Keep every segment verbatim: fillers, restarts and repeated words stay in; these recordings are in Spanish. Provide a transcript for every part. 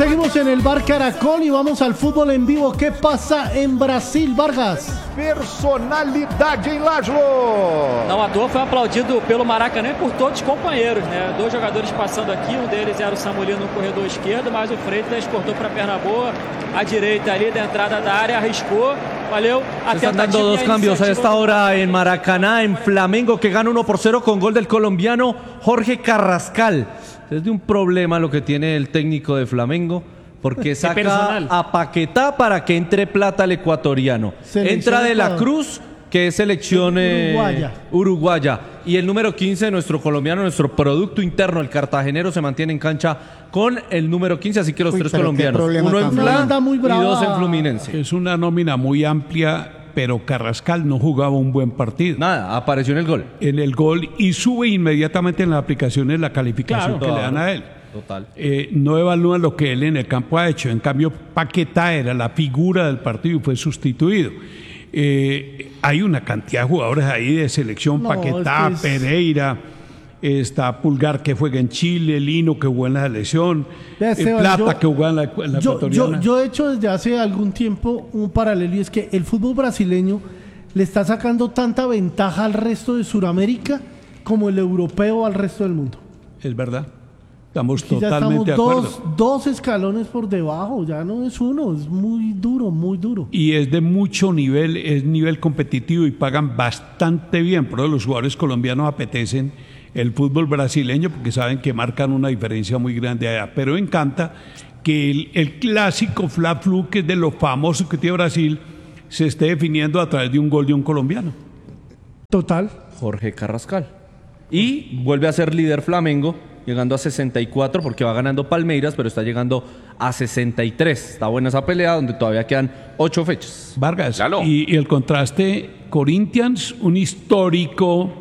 Seguimos en el Bar Caracol y vamos al fútbol en vivo. ¿Qué pasa en Brasil, Vargas? Personalidade em Laszlo. Não à toa foi aplaudido pelo Maracanã e por todos os companheiros, né? Dois jogadores passando aqui, um deles era o Samulino no corredor esquerdo, mas o Freitas cortou para a perna boa, a direita ali da entrada da área, arriscou. Valeu. Están dando dos cambios a esta hora en Maracaná, en Flamengo, que gana uno por cero con gol del colombiano Jorge Carrascal. Es de un problema lo que tiene el técnico de Flamengo, porque saca a Paquetá para que entre plata al ecuatoriano. Selección Entra de la Cruz, que es selección eh, uruguaya. uruguaya. Y el número quince, nuestro colombiano, nuestro producto interno, el cartagenero, se mantiene en cancha con el número quince, así que los Uy, tres colombianos. Uno en Fla y dos en Fluminense. Es una nómina muy amplia, pero Carrascal no jugaba un buen partido. Nada, apareció en el gol. En el gol y sube inmediatamente en las aplicaciones la calificación claro, que claro. le dan a él. Total. Eh, no evalúan lo que él en el campo ha hecho. En cambio, Paquetá era la figura del partido y fue sustituido. Eh, hay una cantidad de jugadores ahí de selección, no, Paquetá, es que es... Pereira, está Pulgar que juega en Chile, Lino que jugó en la selección, Vea, Esteban, Plata yo, que jugó en la, en la yo, ecuatoriana. Yo, yo he hecho desde hace algún tiempo un paralelo y es que el fútbol brasileño le está sacando tanta ventaja al resto de Sudamérica como el europeo al resto del mundo. Es verdad. Estamos Aquí totalmente ya estamos de acuerdo. Dos, dos escalones por debajo, ya no es uno, es muy duro, muy duro. Y es de mucho nivel, es nivel competitivo y pagan bastante bien. Por eso los jugadores colombianos apetecen el fútbol brasileño porque saben que marcan una diferencia muy grande allá. Pero me encanta que el, el clásico Fla-Flu, que es de los famosos que tiene Brasil, se esté definiendo a través de un gol de un colombiano. Total. Jorge Carrascal. Y vuelve a ser líder Flamengo, llegando a sesenta y cuatro porque va ganando Palmeiras, pero está llegando a sesenta y tres. Está buena esa pelea donde todavía quedan ocho fechas. Vargas, y, y el contraste, Corinthians, un histórico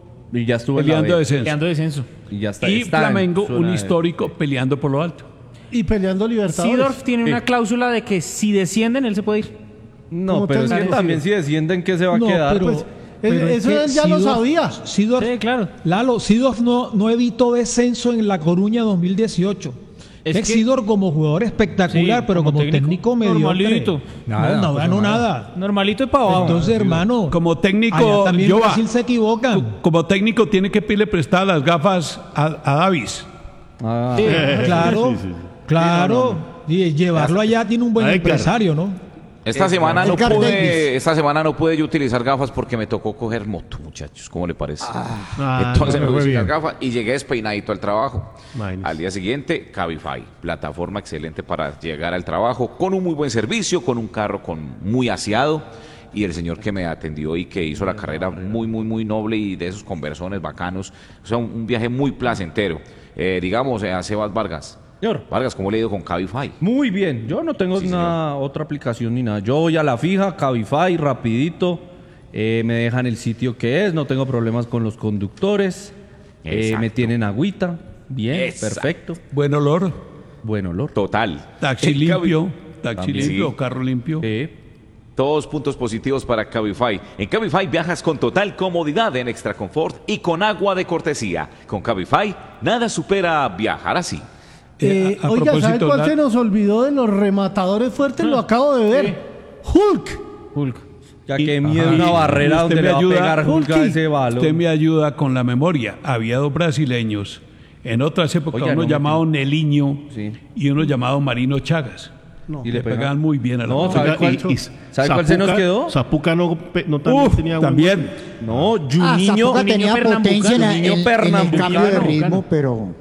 y ya estuvo peleando descenso. Peleando descenso. Y, ya está, y está Flamengo, un histórico de... peleando por lo alto. Y peleando Libertadores. Seedorf tiene una cláusula de que si descienden, él se puede ir. No, pero es que también si descienden, ¿qué se va a no, quedar? Pero, pues, pero eso él ya Seedorf, lo sabía. Seedorf, sí, claro. Lalo, Seedorf no, no evitó descenso en La Coruña dos mil dieciocho. Es que Seedorf como jugador espectacular, sí, pero como, como técnico, técnico mediocre. Nada, no, no ganó nada. nada. Normalito y para abajo. Entonces, hermano, como técnico, también yo Brasil va, se equivocan. Como técnico tiene que pedirle prestadas las gafas a, a Davis. Ah, sí, claro, sí, sí. claro. Sí, no, no. Y llevarlo allá tiene un buen Ay, empresario, claro. ¿no? Esta semana no pude, esta semana no pude yo utilizar gafas porque me tocó coger moto, muchachos. ¿Cómo le parece? Ah, Entonces no, me puse las gafas y llegué despeinadito al trabajo. Nice. Al día siguiente, Cabify, plataforma excelente para llegar al trabajo con un muy buen servicio, con un carro con muy aseado y el señor que me atendió y que hizo la carrera muy, muy, muy noble y de esos conversones bacanos. O sea, un, un viaje muy placentero. Eh, digamos, eh, a Sebas Vargas. Señor Vargas, ¿cómo le ha ido con Cabify? Muy bien, yo no tengo sí, una otra aplicación ni nada. Yo voy a la fija, Cabify, rapidito, eh, me dejan el sitio que es, no tengo problemas con los conductores, eh, me tienen agüita, bien, Exacto. perfecto. Buen olor. Buen olor. Total. Taxi limpio, taxi También. limpio, sí. carro limpio. Eh. Todos puntos positivos para Cabify. En Cabify viajas con total comodidad en Extra Confort y con agua de cortesía. Con Cabify, nada supera viajar así. Eh, a, a oiga, ¿sabe cuál la... se nos olvidó de los rematadores fuertes? Ah, Lo acabo de ver. Sí. Hulk. Hulk. Ya que miedo una barrera donde le va ayuda, a pegar Hulk a ese balón. Usted me ayuda con la memoria. Había dos brasileños. En otras épocas, Oiga, uno no llamado me... Neliño sí. y uno llamado Marino Chagas. No. Y le pegaban muy bien a la no, ¿sabe cuál, y, y, ¿sabe cuál se nos quedó? Zapuca no, no también Uf, tenía también. No, Juninho ah, tenía potencia en, en, en el cambio de ritmo, pero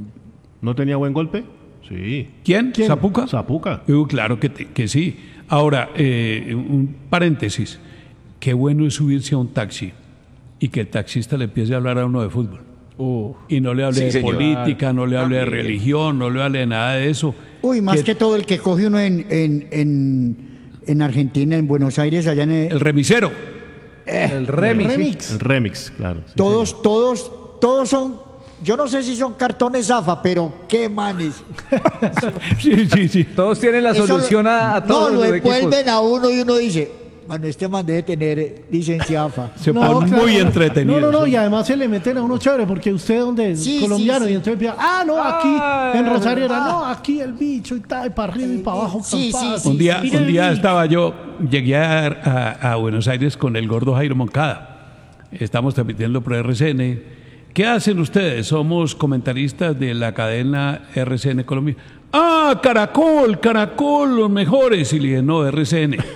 ¿no tenía buen golpe? Sí. ¿Quién? ¿Quién? ¿Zapuca? Zapuca. Uh, claro que, te, que sí. Ahora, eh, un paréntesis. Qué bueno es subirse a un taxi y que el taxista le empiece a hablar a uno de fútbol. Uh, y no le hable sí, de señor. política, no le hable ah, de bien. religión, no le hable de nada de eso. Uy, más que, que todo el que coge uno en, en, en, en Argentina, en Buenos Aires, allá en el... El remisero. Eh, el remix. El remix, el remix claro. Sí, todos, sí. todos, todos son... Yo no sé si son cartones Zafa, pero qué manes. sí, sí, sí. Todos tienen la solución Eso, a, a todos no, los lo envuelven a uno y uno dice... Bueno, este man debe tener licencia A F A. Se No, ponen claro. muy entretenidos. No, no, no, y además se le meten a uno chévere, porque usted donde es Sí, colombiano, sí, sí. y entonces empieza, ah, no, aquí Ah, en Rosario era, ah. no, aquí el bicho y tal, y para arriba y para abajo. Sí, campadas. sí, Un día, Mira un el día bicho. estaba yo, llegué a, a- a Buenos Aires con el gordo Jairo Moncada. Estamos transmitiendo por R C N. ¿Qué hacen ustedes? Somos comentaristas de la cadena R C N Colombia. Ah, Caracol, Caracol, los mejores. Y le dije, no, R C N.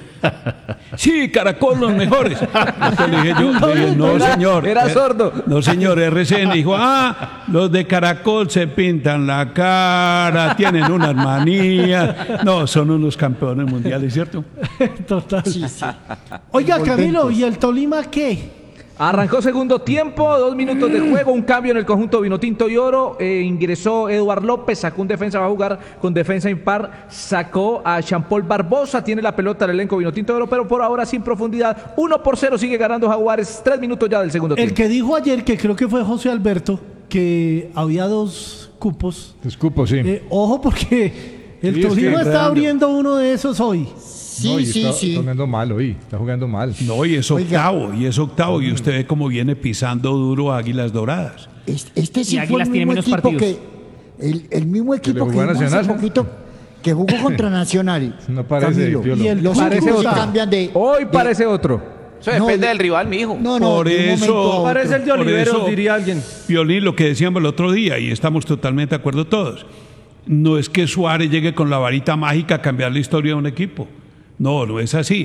Sí, Caracol, los mejores. Entonces le dije yo, le dije, no, Era- señor. era Eh, sordo. No, señor, R C N. Dijo, ah, los de Caracol se pintan la cara, tienen unas manías. No, son unos campeones mundiales, ¿cierto? Total. Sí, sí. Oiga, Camilo, Envolventes. ¿y el Tolima qué? Arrancó segundo tiempo, dos minutos de juego, un cambio en el conjunto Vinotinto y Oro. Eh, ingresó Eduard López, sacó un defensa, va a jugar con defensa impar. Sacó a Jean-Paul Barbosa, tiene la pelota el elenco Vinotinto y Oro, pero por ahora sin profundidad. Uno por cero sigue ganando Jaguares, tres minutos ya del segundo El tiempo. que dijo ayer, que creo que fue José Alberto, que había dos cupos. Dos cupos, sí. Eh, ojo, porque el Sí, es que Tolima está enredando. abriendo uno de esos hoy. Sí, No, y sí, está, sí. está jugando mal hoy, está jugando mal. No, y es Oiga. octavo, y es octavo, y usted ve cómo viene pisando duro a Águilas Doradas. Es- Este sí Y fue Águilas el tiene mismo menos equipo partidos. que el, el mismo equipo le que jugó a jugó hace Nacional. poquito, que jugó contra Nacional. No parece, Camilo. Piolo. Y el Los Cúcuta. equipos sí cambian de. Hoy de- parece otro. Eso No, depende de- del rival, mijo. No, no, Por de un momento a eso- otro. Parece el de Por Oliveros, eso- diría alguien. Violín, lo que decíamos el otro día, y estamos totalmente de acuerdo todos, no es que Suárez llegue con la varita mágica a cambiar la historia de un equipo. No, no es así.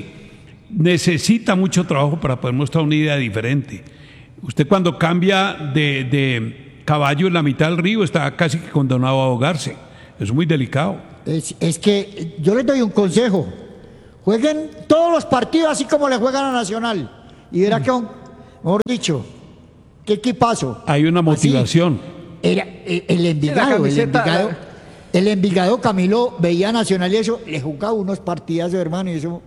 Necesita mucho trabajo para poder mostrar una idea diferente. Usted cuando cambia de, de caballo en la mitad del río está casi que condenado a ahogarse. Es muy delicado. Es, es que yo les doy un consejo. Jueguen todos los partidos así como le juegan a Nacional. Y verá que, mejor dicho, qué equipazo. Hay una Así. motivación. Era eh, el Envigado, el camiseta, Envigado. la- El Envigado, Camilo, veía a Nacional y eso, le jugaba unos partidazos, hermano, y eso,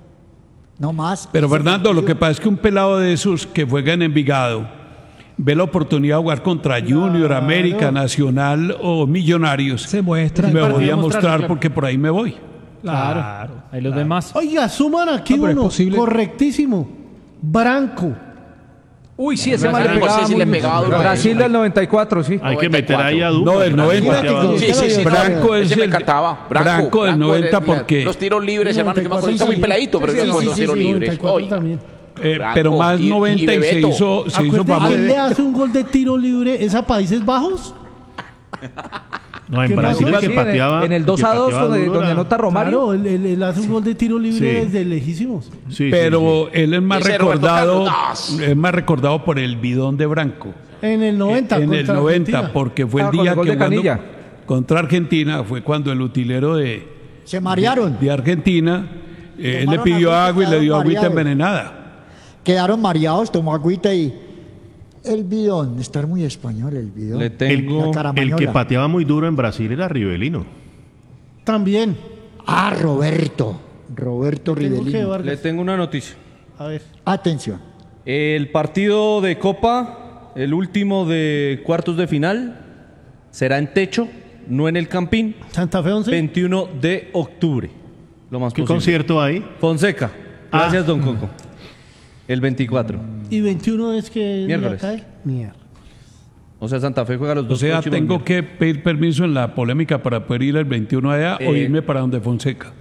no más. Pero Ese Fernando, lo partido- que pasa es que un pelado de esos que juega en Envigado ve la oportunidad de jugar contra Junior, América, Nacional o Millonarios. Se muestra. Me Para voy a demostrarse, mostrar claro. porque por ahí me voy. Claro. Ahí los demás. Oiga, suman aquí No, pero es uno, posible. correctísimo. Branco. Uy, sí, ese man le Brasil pegaba sí muy le pegaba duro. Brasil del noventa y cuatro, sí. Hay que meter ahí a Duco. No, el noventa. Sí, sí, sí. Branco no, es ese me el- encantaba. Branco del noventa era- porque- Los tiros libres, hermano, que me acuerdo, Sí, está muy sí. peladito, pero Sí, yo sí, con sí, los sí, tiros sí, libres. noventa y cuatro Oiga. también. Eh, Branco pero más y- y noventa y, se Bebeto. hizo, se hizo Acuérdate, famoso. él le hace un gol de tiro libre, ¿es a Países Bajos? No, en ¿Qué Brasil pasó? el que Sí, en el- pateaba. en el que dos a dos, pateaba donde, duro donde era- anota Romario. Claro, él, él- él hace un gol de tiro libre Sí. desde lejísimos. Sí, sí, Pero sí. él es más Ese Roberto recordado, Carlos. es más recordado por el bidón de Branco. En el noventa. en el contra noventa, Argentina. porque fue el Ah, con día el gol que de jugando Canilla. contra Argentina fue cuando el utilero de, Se marearon, de Argentina eh, él le Tomaron pidió agüita, agua y le dio quedaron agüita mareados. envenenada. quedaron mareados, tomó agüita y el bidón, estar muy español el bidón. Le tengo- La El caramañola. que pateaba muy duro en Brasil era Rivelino. También. Ah, Roberto, Roberto Tengo que Rivelino. Vargas. Le tengo una noticia. A ver. Atención. El partido de Copa, el último de cuartos de final, será en techo, no en el Campín, Santa Fe once. veintiuno de octubre. Lo más ¿Qué posible. concierto hay? Fonseca. Gracias, Ah. don Coco. El veinticuatro. Y veintiuno es que día Miércoles. cae. Mierda. O sea, Santa Fe juega los O dos sea, próximos tengo miércoles. que pedir permiso en la polémica para poder ir el veintiuno allá o Eh. irme para donde Fonseca.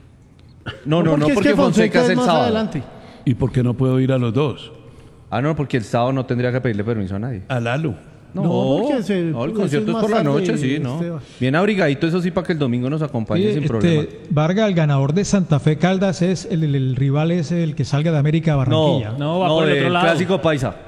No, no, no, es porque que Fonseca es el más sábado. adelante. ¿Y por qué no puedo ir a los dos? Ah, no, porque el sábado no tendría que pedirle permiso a nadie. A Lalo. No, No, porque se- no, el ese concierto es es por más la tarde, noche, sí, ¿no? Esteban. Bien abrigadito, eso sí, para que el domingo nos acompañe Sí, sin este, problema. Vargas, el ganador de Santa Fe Caldas, es el, el- el rival es el que salga de América a No, Barranquilla. No, va por el otro del lado. clásico paisa.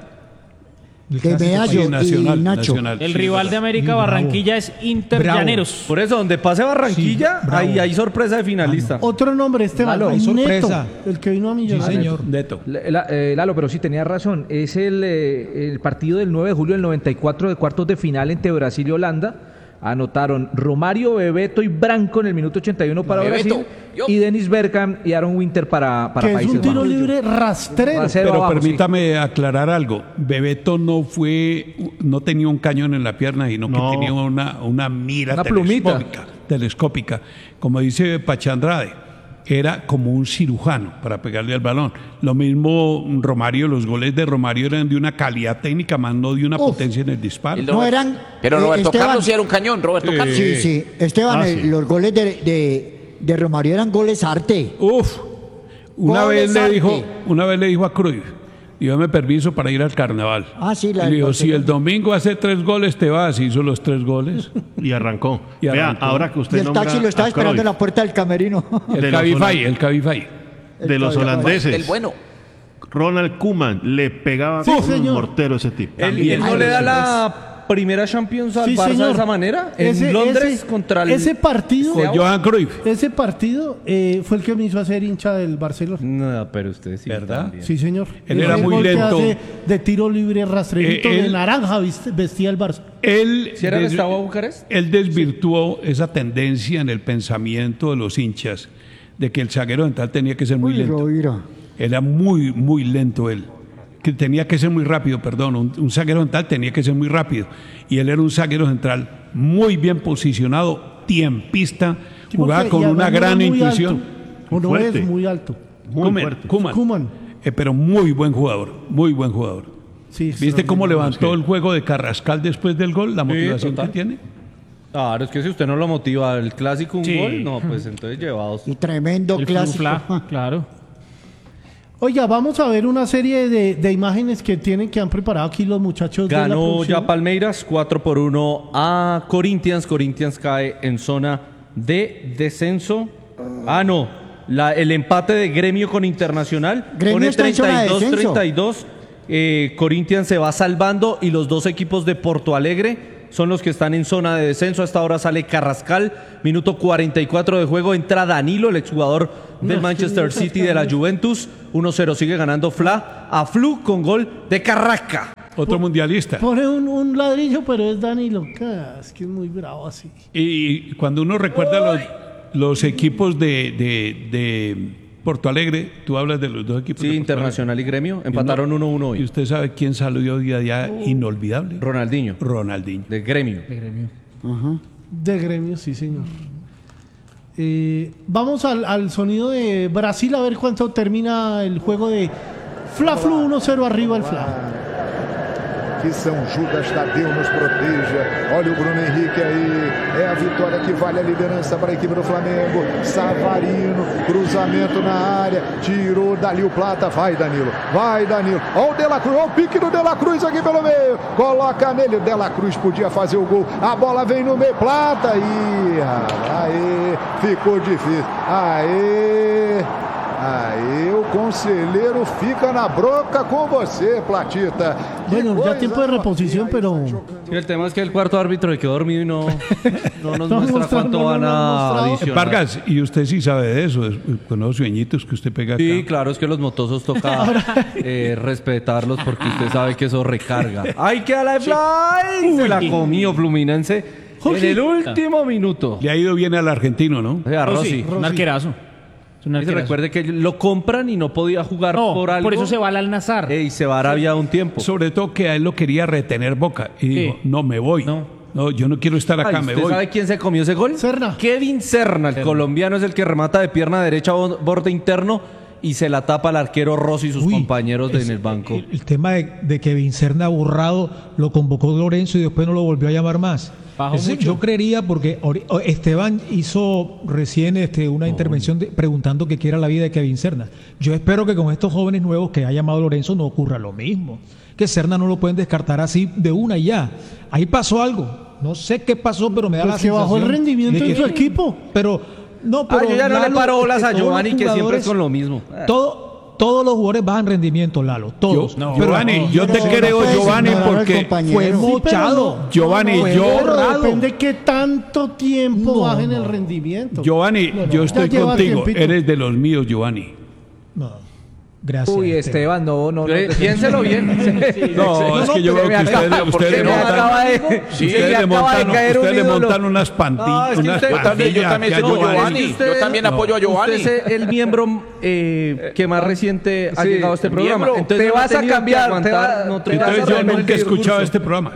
El De clásico Medallo Sí, y nacional, Nacho. nacional. El Sí, rival verdad. de América Sí, bravo. Barranquilla es Inter Bravo. Llaneros. Por eso, donde pase Barranquilla, Sí, bravo. ahí hay sorpresa de finalista. Otro nombre, Esteban. Lalo, Neto, sorpresa. el que vino a Sí, Millonarios. señor. Neto. La- la- eh, Lalo, pero sí tenía razón. Es el, eh, el partido del nueve de julio del noventa y cuatro de cuartos de final entre Brasil y Holanda. Anotaron Romario, Bebeto y Branco en el minuto ochenta y uno para Bebeto, Brasil. yo. Y Dennis Bergkamp y Aaron Winter para, para Que es Países un tiro Bajos. libre rastrero. Rastrero. Pero abajo, sí. permítame aclarar algo. Bebeto no fue, no tenía un cañón en la pierna, sino No. que tenía una, una mira Una plumita. telescópica, telescópica, como dice Pachandrade. era como un cirujano para pegarle al balón. Lo mismo Romario, los goles de Romario eran de una calidad técnica, más no de una Uf. potencia en el disparo. No eran. Pero Roberto Esteban, Carlos sí era un cañón, Roberto eh, Carlos. Sí, sí. Esteban, ah, el, sí. los goles de, de, de Romario eran goles arte. Uf. Una Goles vez le arte. dijo, una vez le dijo a Cruyff, dígame permiso para ir al carnaval. Ah, sí, la y le dijo, Barcelona. si el domingo hace tres goles, te vas. Hizo los tres goles. Y arrancó. Y Vea, arrancó. ahora que usted Y el nombra taxi lo estaba a esperando Cruyff, en la puerta del camerino. El De los Cabify, holan- el Cabify. de los El holandeses, El bueno. Ronald Koeman le pegaba Sí, con un señor. mortero a ese tipo. ¿Él, También. él no le da la primera Champions al Sí, Barça señor. de esa manera? En Ese- Londres ese- contra el... Ese partido, Con Johan Cruyff. ese partido eh, fue el que me hizo hacer hincha del Barcelona. No, pero usted sí. ¿Verdad? también. Sí, señor. Él Ese era muy gol que lento. hace de tiro libre rastrerito Eh, de él- naranja viste- vestía el Barça. Él, ¿Sí era el des- Steaua Bucarest? él desvirtuó esa tendencia en el pensamiento de los hinchas de que el zaguero central tenía que ser muy Uy, lento. Rovira. Era muy, muy lento él. Que tenía que ser muy rápido, perdón. Un, un zaguero central tenía que ser muy rápido. Y él era un zaguero central muy bien posicionado, tiempista, Sí, jugaba porque- con y una además no gran era muy intuición. alto, o no Fuerte. es muy alto. Muy Koeman, fuerte. Koeman. Koeman. Eh, pero muy buen jugador, muy buen jugador. Sí, ¿Viste cómo extraordinario. levantó el juego de Carrascal después del gol? La motivación total. que tiene. Claro, es que si usted no lo motiva el clásico un Sí. gol, no, pues entonces llevados. Y tremendo El clásico. flufla, claro. Oiga, vamos a ver una serie de, de imágenes que tienen que han preparado aquí los muchachos de la Ganó producción. ya Palmeiras cuatro por uno a Corinthians. Corinthians cae en zona de descenso. Ah, no. La, el empate de Gremio con Internacional. Gremio Pone está en zona de descenso. treinta y dos. Eh, Corinthians se va salvando y los dos equipos de Porto Alegre son los que están en zona de descenso. Hasta ahora sale Carrascal. Minuto cuarenta y cuatro de juego. Entra Danilo, el exjugador del No, Manchester sí, City de la Juventus. uno cero sigue ganando Fla a Flu con gol de Carrasca. Otro mundialista. Pone un, un ladrillo, pero es Danilo. Ah, es que es muy bravo así. Y cuando uno recuerda los, los equipos de, de, de Porto Alegre, tú hablas de los dos equipos. Sí, de Porto Internacional y Gremio Alegre. empataron Y no- uno uno ¿Y hoy. usted sabe quién salió hoy día ya inolvidable? Ronaldinho, Ronaldinho. de Gremio. De Gremio, sí, señor. Eh, vamos al, al sonido de Brasil a ver cuánto termina el juego de Fla Flu uno cero arriba el Fla. Que São Judas Tadeu nos proteja. Olha o Bruno Henrique aí. É a vitória que vale a liderança para a equipe do Flamengo. Savarino, cruzamento na área. Tirou dali o Plata. Vai, Danilo. Vai, Danilo. Olha o De La Cruz. Olha o pique do De La Cruz aqui pelo meio. Coloca nele. O De La Cruz podia fazer o gol. A bola vem no meio. Plata. Ih, aí. Ficou difícil. Aê. Aí o conselheiro fica na bronca con você, Platita. Bueno, ya tiempo de reposición, pero Sí, el tema es que el cuarto árbitro se quedó dormido y no, no nos No muestra mostró- cuánto no, no, van no a mostrado. adicionar. Vargas, y usted sí sabe de eso, es- con los sueñitos que usted pega acá. Sí, claro, es que los motosos toca eh, respetarlos porque usted sabe que eso recarga. ¡Ay, que a la fly! Se la comió Fluminense en el último minuto. Le ha ido bien al argentino, ¿no? O sea, Rossi. Un arquerazo. Es un Y se arquerazo. recuerde que lo compran y no podía jugar No, por algo. por eso se va al Al-Nassr. Eh, y se va a Arabia un tiempo. Sobre todo que a él lo quería retener Boca. Y dijo, no, me voy. No. No, yo no quiero estar acá, Ay, me ¿usted voy. sabe quién se comió ese gol? Serna. Kevin Serna, el colombiano, es el que remata de pierna derecha bo- borde interno y se la tapa al arquero Rossi y sus Uy, compañeros de- es- en el banco. El, el tema de, de que Vincerna borrado lo convocó Lorenzo y después no lo volvió a llamar más. Bajó Ese- mucho. yo creería porque ori- o- Esteban hizo recién este, una intervención de- preguntando qué era la vida de Kevin Serna. Yo espero que con estos jóvenes nuevos que ha llamado Lorenzo no ocurra lo mismo. Que Serna no lo pueden descartar así de una y ya. Ahí pasó algo. No sé qué pasó, pero me da Pues la que sensación bajó el rendimiento de en su equipo. Pero no, Ah, pero yo ya no le Lalo, paro bolas este, a todos los Giovanni, que siempre es jugadores- con lo mismo. Todo, todos los jugadores bajan rendimiento, Lalo. Todos. Yo- Giovanni, yo te creo, Giovanni, porque fue mochado. no. Giovanni, No, yo- pero borrado. depende qué tanto tiempo No, bajen no. el rendimiento. Giovanni, No, no, yo ya estoy lleva contigo. tiempito. Eres de los míos, Giovanni. No. Gracias. Uy, Esteban, no, no. no Eh, piénselo bien. No, es que yo veo que ustedes, ustedes le me acaba montan, de, ustedes sí, me le acaba de montan, caer un ustedes le ídolo. montan unas panti- No, es que unas usted- Yo también, yo pandillas también que a sigo a Giovanni. Giovanni. Yo también apoyo a Giovanni. Usted es el miembro eh, que más reciente ha Sí, llegado a este programa. miembro, te no ha vas a tenido que cambiar, te aguantar, va- no te tiene vas que Entonces yo aguantar nunca he el escuchado discurso. este programa.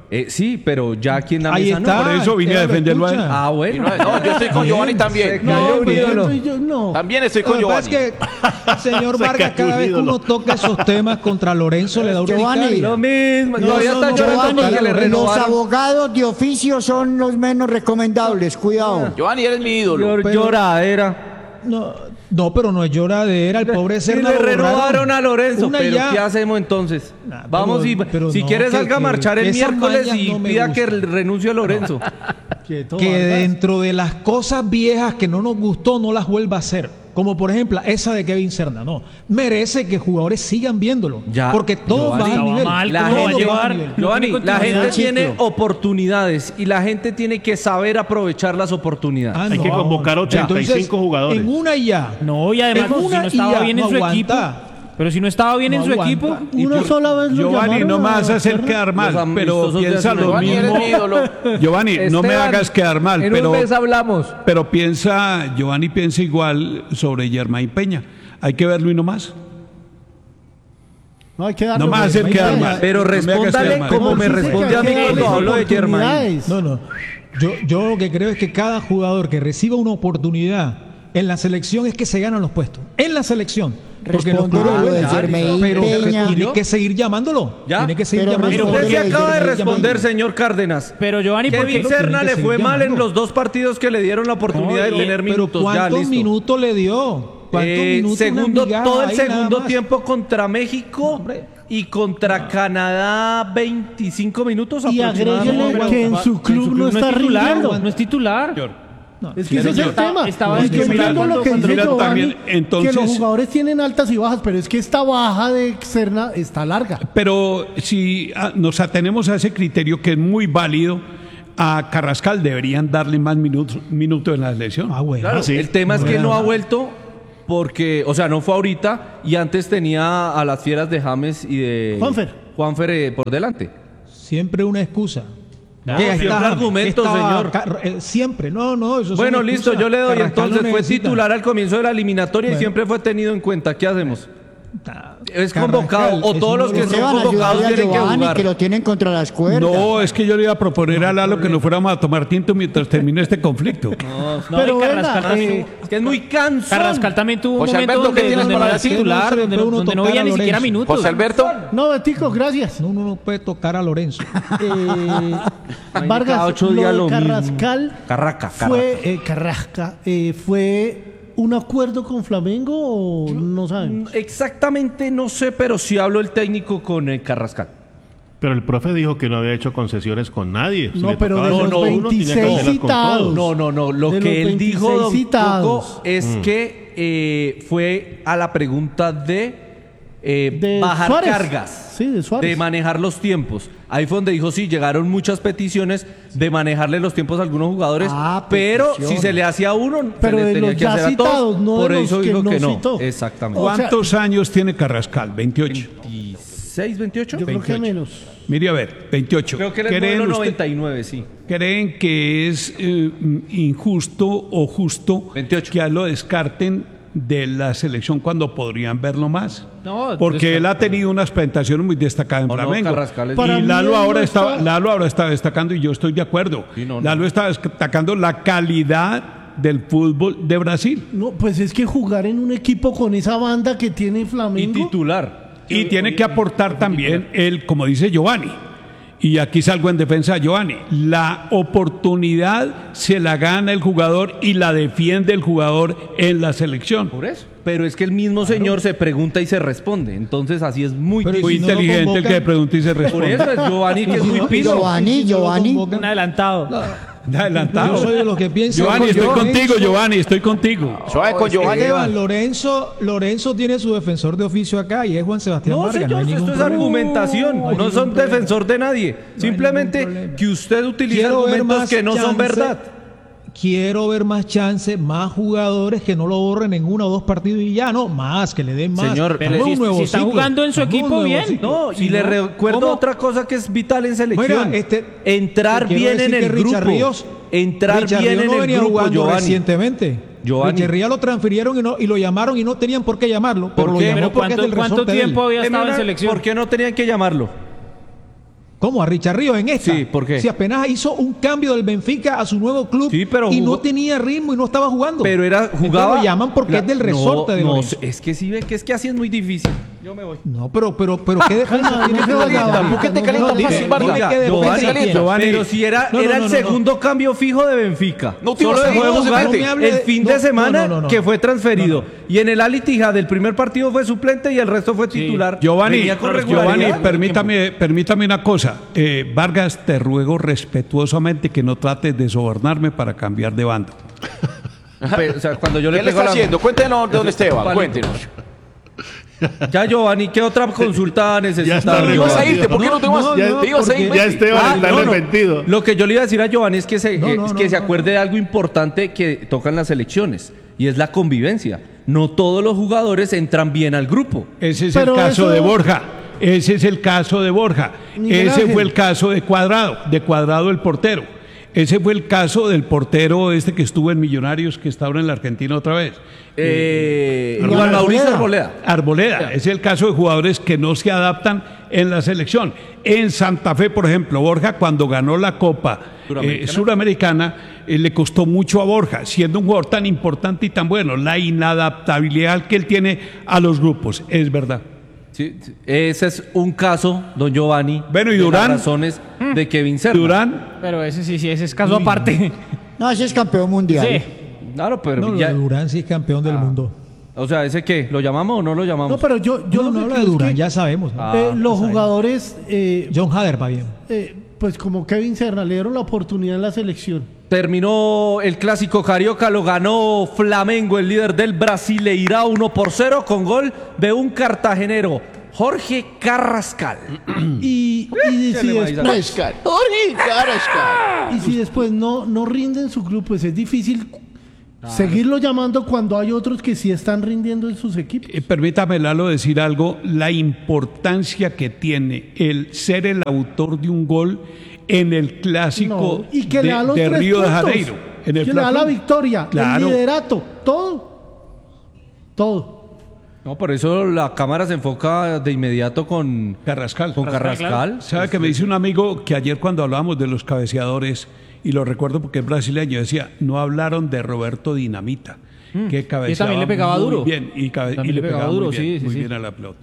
Eh, sí, pero ya aquí en la Ahí mesa está. no. Por eso vine a defenderlo a él. Ah, bueno. No, yo estoy con Giovanni también. No, un ídolo. pero yo no. También estoy con Lo que pasa Giovanni. es que, señor Se Vargas, cayó cada un vez que ídolo. uno toca esos temas contra Lorenzo le da una Giovanni, urticaria. Lo mismo. No, Todavía no, está no, llorando Giovanni, porque le los renovaron. abogados de oficio son los menos recomendables, cuidado. Giovanni, eres mi ídolo. Llor- pero- Lloradera. No, no, pero no es lloradera, el pobre Y Serna le lo renovaron borraron. a Lorenzo. Una Pero ya. ¿qué hacemos entonces? Nah, Vamos pero- y pero si no, quiere que- salga a que- marchar el que esas miércoles mañas y no me pida que gustan. renuncie a Lorenzo. Quieto, Que Vargas. dentro de las cosas viejas que no nos gustó no las vuelva a hacer. Como por ejemplo esa de Kevin Serna. No, merece que jugadores sigan viéndolo. Ya, porque todos Giovanni, van a nivel. mal, La ¿cómo va a gente, llevar? nivel. Giovanni, No tiene la gente continuidad. tiene Ciclo. oportunidades y la gente tiene que saber aprovechar las oportunidades. Ah, Hay no. que convocar ochenta y cinco Entonces, jugadores. En una y ya. No, y además, En pues, si una no y estaba ya, bien en no su aguanta. equipo. Pero si no estaba bien No en su aguanta. equipo. Una sola vez lo Giovanni, llamaron no me a vas a hacer Serna. quedar Los mal, pero amistosos de piensa hace lo un año. Giovanni, eres mismo. mi ídolo. Giovanni, no me Esteban, hagas quedar mal, en pero, un mes hablamos. pero piensa, Giovanni piensa igual sobre Germain Peña. Hay que verlo y no más. No hay que darle No me vas a hacer oportunidades. quedar mal. Pero No me hagas respóndale quedar mal. como me Sí, sí, responde que a mí hay que cuando darle hablo de Germain. oportunidades. No, no. Yo, yo lo que creo es que cada jugador que reciba una oportunidad en la selección es que se ganan los puestos. En la selección. Porque los Responde clubes- lo de Ah, Germain pero Peña. tiene que seguir llamándolo. ¿Ya? Tiene que seguir Pero llamándolo. responde Usted se lo de acaba de Germain responder, Peña. señor Cárdenas. Pero Giovanni, ¿por Kevin qué? Serna tiene le que fue seguir mal en llamando. los dos partidos que le dieron la oportunidad de No, tener pero minutos. Ya, ¿cuántos listo. minutos le dio? ¿Cuántos Eh, minutos? Una segundo, migaja todo el ahí nada segundo más. tiempo contra México Hombre. y contra Canadá veinticinco minutos Y aproximadamente. agréguele pero que en va- su en club no está titular, rindiendo. no es titular. Es que ese es el Estaba- tema. estaba Y yo desde entiendo cuando- lo que cuando- dice Mira, Giovanni, también, entonces- que los jugadores tienen altas y bajas, pero es que esta baja de Serna está larga. Pero si ah, nos atenemos a ese criterio que es muy válido, a Carrascal deberían darle más minutos, minutos en la selección. Ah, bueno. Claro, sí. el tema es que Bueno. no ha vuelto porque, o sea, no fue ahorita y antes tenía a las fieras de James y de Juanfer. Juanfer eh, por delante. Siempre una excusa. No, Que siempre estaba- argumentos, estaba señor. Car- eh, siempre, no, no, eso son Bueno, listo, excusas. yo le doy. Carrascal Entonces no fue necesita. titular al comienzo de la eliminatoria y Bueno. siempre fue tenido en cuenta. ¿Qué hacemos? Es Carrascal convocado o es todos uno los de que los- son Esteban, convocados ayudarle a tienen que Giovanni, jugar. que lo tienen contra las cuerdas. No, es que yo le iba a proponer a Lalo que nos fuéramos a tomar tinto mientras termine este conflicto. No, Pero y venga, Carrascal también eh, tuvo- Es que es muy cansón. Carrascal también tuvo un José momento Alberto, ¿qué donde, tienes donde no para era decir? titular, No se le donde, puede no, uno donde no tocar veía a ni siquiera Lorenzo. minutos. José Alberto. No, Betico, gracias. No, uno no puede tocar a Lorenzo. Eh, Cada Vargas, ocho lo días de lo mismo. Carrascal Carraca, fue, eh, Carrasca, eh, fue un acuerdo con Flamengo o no saben. Mm, Exactamente no sé, pero sí habló el técnico con eh, Carrascal. Pero el profe dijo que no había hecho concesiones con nadie. Si No, le pero tocaba de hacer los con uno, tenía que veintiséis hacerlas con citados. todos. No, no, no. Lo De que los él dijo, veintiséis don citados. Coco, es que eh, fue a la pregunta de, eh, De bajar Suárez. cargas. Sí, de Suárez. De manejar los tiempos. Ahí fue donde dijo, sí, llegaron muchas peticiones de manejarle los tiempos a algunos jugadores, Ah, pero peticiones. si se le hacía a uno, Pero se le de tenía los que ya hacer a citados, todos. no de Por los eso que dijo no que no. citó. Exactamente. O sea, ¿Cuántos años tiene Carrascal? veintiocho. ¿veintiséis, veintiocho? Yo creo que menos. Mire, a ver, veintiocho. Creo que él es ¿Creen, modelo usted- noventa y nueve, sí. ¿Creen que es eh, injusto o justo veintiocho. que a lo descarten de la selección cuando podrían verlo más? No, Porque descart- él ha tenido unas presentaciones muy destacadas en No, no, Flamengo. Carrascal es- Para y mí Lalo él ahora no está, está- Lalo ahora está destacando y yo estoy de acuerdo. Sí, no, no. Lalo está destacando la calidad del fútbol de Brasil. No, pues es que jugar en un equipo con esa banda que tiene Y Flamengo. titular. Y tiene que aportar también él, como dice Giovanni. Y aquí salgo en defensa de Giovanni. La oportunidad se la gana el jugador y la defiende el jugador en la selección. Por eso. Pero es que el mismo señor se pregunta y se responde. Entonces así es muy Pero Muy si no lo inteligente el convocan- que pregunta y se Por responde. eso es Giovanni que es muy no- pilo. Giovanni, Si no lo Giovanni. convocan- Un adelantado. Adelantado. Yo soy de los que piensan. Giovanni, que estoy Lorenzo- contigo, Giovanni, estoy contigo. Suave con Giovanni. Esteban, Lorenzo, Lorenzo tiene su defensor de oficio acá y es Juan Sebastián No, Vargas. señor, hay ningún esto es problema. argumentación. No hay No, ningún son problema. defensor de nadie. hay Simplemente ningún problema. que usted utiliza Quiero ver argumentos más que no son chance- verdad. Quiero ver más chance, más jugadores que no lo borren en uno o dos partidos y ya, no, más, que le den más. Señor, Estamos pero en si- un nuevo si está ciclo. jugando en su Estamos en un equipo, nuevo bien. ciclo. No, Si y le no, recuerdo ¿cómo? otra cosa que es vital en selección. Mira, este- Entrar te quiero bien en decir el que Richard grupo. Ríos- Entrar Richard bien Ríos en no el venía grupo, jugando Giovanni. recientemente. Giovanni. Richard Ríos lo transfirieron y, no, y lo llamaron y no tenían por qué llamarlo. Pero ¿Por lo qué? llamó Pero porque es ¿cuánto, del cuánto resorte de él. tiempo había Deme estado en una- selección? ¿Por qué no tenían que llamarlo? ¿Cómo? ¿A Richard Ríos en esta? Sí, ¿por qué? Si apenas hizo un cambio del Benfica a su nuevo club sí, pero y jugó, no tenía ritmo y no estaba jugando. Pero era jugaba. Entonces lo llaman porque la, es del resorte no, de no, Lorenzo. es que sí ve que es que así es muy difícil. Yo me voy. No, pero, pero, pero ¿qué defensa tiene que calienta? ¿Por qué te calienta fácil, Vargas? Giovanni, Giovanni, pero si era, no, no, era no, el no, segundo no. cambio fijo de Benfica. No te Solo dejó de jugar no el fin no, de semana no, no, no, que fue transferido. no, no. Y en el Al Ittihad del primer partido fue suplente y el resto fue titular. Sí. Giovanni, Giovanni, regularidad. permítame, permítame una cosa. Eh, Vargas, te ruego respetuosamente que no trates de sobornarme para cambiar de bando. O sea, cuando yo le ¿Qué le pego está la... haciendo? Cuéntenos, don Esteban, Vale. cuéntenos. Ya, Giovanni, ¿qué otra consulta necesitas? está ¿Te ibas a irte? ¿Por qué no te vas? no, Ya- no, te ibas a ir. Ya Messi. Esteban Ah, está no, no. arrepentido. Lo que yo le iba a decir a Giovanni es que se, No, que, no, es que no, se no. acuerde de algo importante que tocan las elecciones y es la convivencia. No todos los jugadores entran bien al grupo. Ese es Pero el caso eso- de Borja. Ese es el caso de Borja. Miguel Ese Ángel. fue el caso de Cuadrado, de Cuadrado el portero. Ese fue el caso del portero este que estuvo en Millonarios, que está ahora en la Argentina otra vez. Eh, Arboleda. Iván Mauricio Arboleda. Arboleda, es el caso de jugadores que no se adaptan en la selección. En Santa Fe, por ejemplo, Borja cuando ganó la Copa eh, Suramericana, eh, le costó mucho a Borja, siendo un jugador tan importante y tan bueno, la inadaptabilidad que él tiene a los grupos, es verdad. Sí, sí. Ese es un caso, don Giovanni. Bueno, ¿y de Durán? las razones de Kevin Serna. Durán, Pero ese sí, sí, ese es caso aparte. No, ese es campeón mundial. Sí. Claro, pero No, lo ya- de Durán sí es campeón del mundo. o sea, ¿ese qué? ¿Lo llamamos o no lo llamamos? No, pero yo, yo No, lo no que habla creo de es Durán, que, ya sabemos. ¿no? eh, Ah, los jugadores, eh, John Hader va bien. eh, pues como Kevin Serna, le dieron la oportunidad en la selección. Terminó el clásico carioca, lo ganó Flamengo, el líder del Brasileirao, uno por cero con gol de un cartagenero, Jorge Carrascal. Y, y si le va a ir a- después, Jorge Carrascal. y si después no, no rinde en su club, pues es difícil seguirlo llamando cuando hay otros que sí están rindiendo en sus equipos. eh, permítame, Lalo, decir algo, la importancia que tiene el ser el autor de un gol en el clásico No, y que de, le da los de tres Río de puntos, Janeiro. En el que le da la Fla-Flu. victoria, Claro. el liderato, todo. Todo. No, por eso la cámara se enfoca de inmediato con Carrascal. Con Carrascal. ¿Sabe que me dice un amigo que ayer cuando hablábamos de los cabeceadores, y lo recuerdo porque es brasileño, decía, no hablaron de Roberto Dinamita, que cabeceaba también le pegaba muy duro. bien y, cabe- También y le le pegaba pegaba duro, muy bien, sí, sí, muy sí. bien a la pelota.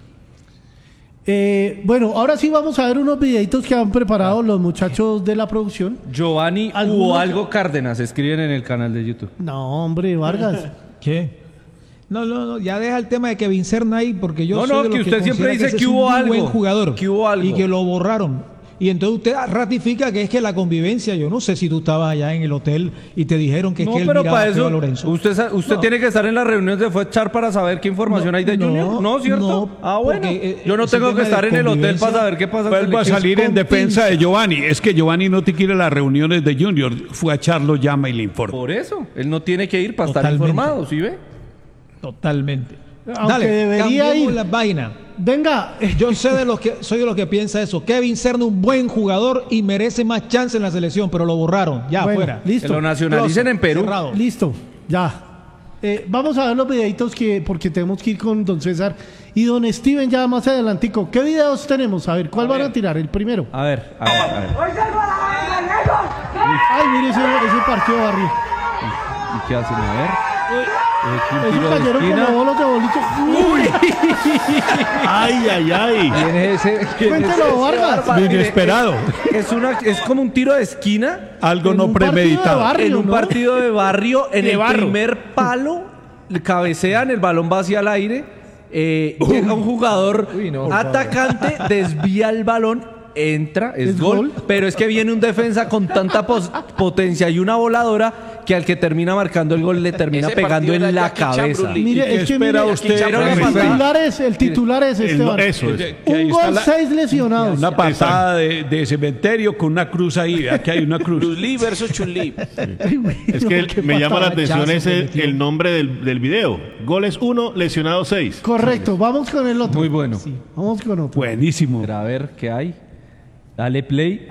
Eh, bueno, ahora sí vamos a ver unos videitos que han preparado los muchachos de la producción. Giovanni ¿Alguno? o algo Cárdenas, escriben en el canal de YouTube. No, hombre, Vargas. ¿Qué? No, no, no, ya deja el tema de Kevin Serna ahí, porque yo No, soy no, de los que usted siempre considera dice ese que es un hubo muy algo, buen jugador que hubo algo. y que lo borraron. Y entonces usted ratifica que es que la convivencia, yo no sé si tú estabas allá en el hotel y te dijeron que es No, que él pero miraba para feo a eso Lorenzo. usted, sa- usted No. tiene que estar en las reuniones de Fuechar para saber qué información No, hay de no, Junior. No, ¿cierto? no, ah, bueno. porque, eh, Yo no ese tengo que tema de estar en el hotel convivencia- para saber qué pasa. en Vuelvo a selección. salir en con defensa de pinza. Giovanni. Es que Giovanni no te quiere las reuniones de Junior. Fue a Charlo, llama y le informa. Por eso, él no tiene que ir para estar Totalmente. informado, ¿sí ve? Totalmente. Aunque Dale, debería cambiemos ir. la vaina. Venga, eh, Yo sé de los que soy de los que piensa eso. Kevin Serna un buen jugador y merece más chance en la selección, pero lo borraron. Ya bueno, afuera. Que listo. lo nacionalicen Close, en Perú. cerrado. Listo, ya. Eh, vamos a ver los videitos que, porque tenemos que ir con don César y don Steven ya más adelantico. ¿Qué videos tenemos? A ver, ¿cuál van a tirar? El primero. A ver, a ver, a ver. Ay, mire ese, ese partido de barrio. ¿Y qué hacen? A ver. Eh, un Esos tiro de cayeron esquina. como bolos de boliche. Uy, Ay, ay, ay. ¿Quién es ese? ¿Quién es Cuéntelo, ese? Vargas. Mire, Inesperado. Es, una, es como un tiro de esquina Algo En no un partido de premeditado. barrio. en un ¿no? partido de barrio, en De el barro. primer palo, le cabecean, el balón va hacia el aire, eh, llega un jugador Uy, no, por atacante, desvía el balón, entra, es, ¿Es gol, gol? pero es que viene un defensa con tanta pos- potencia y una voladora que al que termina marcando el gol le termina Ese pegando partido en era la Jackie Chan, cabeza. Bruce Lee. Mire, ¿Y qué es que espera mire, usted? Era una el patada. titular es, el titular es El- Esteban. eso es. Que- que ahí Un está gol, la- seis lesionados. Una patada de, de cementerio con una cruz ahí. Aquí hay una cruz. Bruce Lee versus Chun-Li. Ay, güey, Es no, que qué me llama la atención patadachazo ese, que metió. el nombre del, del video. Goles uno, lesionados seis. Correcto, vamos con el otro. Muy bueno. Vamos con otro. Buenísimo. Pero a ver qué hay. Dale play.